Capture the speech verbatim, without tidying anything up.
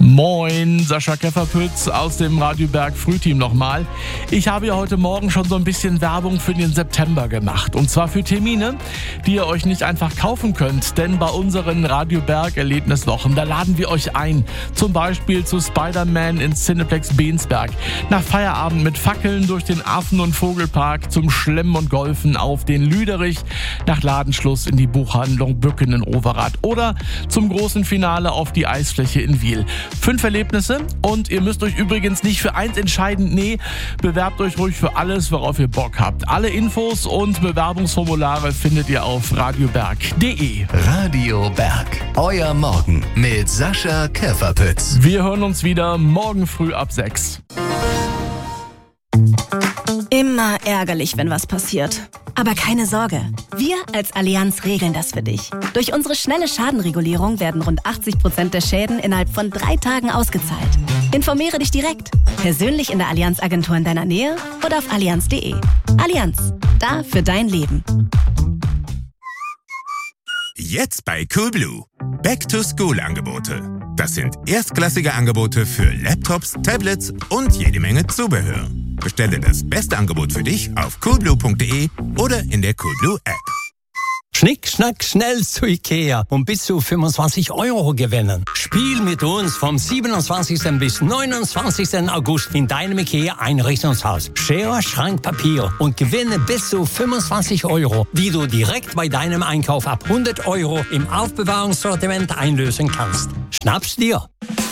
Moin, Sascha Käferpütz aus dem Radio Berg Frühteam nochmal. Ich habe ja heute Morgen schon so ein bisschen Werbung für den September gemacht. Und zwar für Termine, die ihr euch nicht einfach kaufen könnt. Denn bei unseren Radio Berg Erlebniswochen, da laden wir euch ein. Zum Beispiel zu Spider-Man ins Cineplex Bensberg. Nach Feierabend mit Fackeln durch den Affen- und Vogelpark zum Schlemmen und Golfen auf den Lüderich. Nach Ladenschluss in die Buchhandlung Bücken in Overath. Oder zum großen Finale auf die Eisfläche in Wiel. Fünf Erlebnisse und ihr müsst euch übrigens nicht für eins entscheiden. Nee, bewerbt euch ruhig für alles, worauf ihr Bock habt. Alle Infos und Bewerbungsformulare findet ihr auf radioberg punkt de. Radio Berg, euer Morgen mit Sascha Käferpütz. Wir hören uns wieder morgen früh ab sechs. Immer ärgerlich, wenn was passiert. Aber keine Sorge, wir als Allianz regeln das für dich. Durch unsere schnelle Schadenregulierung werden rund achtzig Prozent der Schäden innerhalb von drei Tagen ausgezahlt. Informiere dich direkt, persönlich in der Allianz-Agentur in deiner Nähe oder auf allianz punkt de. Allianz, da für dein Leben. Jetzt bei Coolblue. Back-to-School-Angebote. Das sind erstklassige Angebote für Laptops, Tablets und jede Menge Zubehör. Bestelle das beste Angebot für dich auf coolblue punkt de oder in der Coolblue App. Schnick, schnack, schnell zu Ikea und bis zu fünfundzwanzig Euro gewinnen. Spiel mit uns vom siebenundzwanzigsten bis neunundzwanzigsten August in deinem Ikea-Einrichtungshaus. Schere, Schrank, Papier und gewinne bis zu fünfundzwanzig Euro, die du direkt bei deinem Einkauf ab hundert Euro im Aufbewahrungssortiment einlösen kannst. Schnapp's dir!